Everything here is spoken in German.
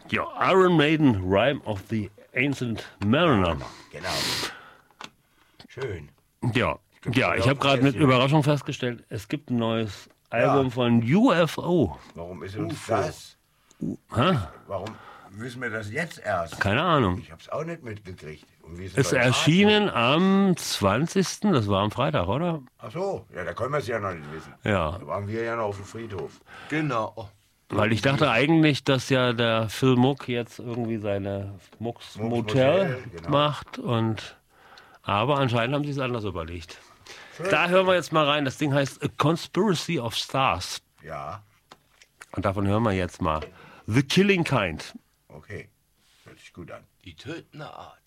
Ja, Iron Maiden, Rime of the Ancient Mariner. Genau. Schön. Ja, ja, ich habe gerade mit Überraschung festgestellt, es gibt ein neues Album von UFO. Warum ist uns das? Hä? Warum wissen wir das jetzt erst? Keine Ahnung. Ich habe es auch nicht mitgekriegt. Und wie Ist erschienen am 20., das war am Freitag, oder? Ach so, ja, da können wir es ja noch nicht wissen. Ja. Da waren wir ja noch auf dem Friedhof. Genau. Weil ich dachte eigentlich, dass ja der Phil Muck jetzt irgendwie seine Mucks Motel Genau. macht. Aber anscheinend haben sie es anders überlegt. Da hören wir jetzt mal rein. Das Ding heißt A Conspiracy of Stars. Ja, Und davon hören wir jetzt mal The Killing Kind. okay. Hört sich gut an. Die tötende Art.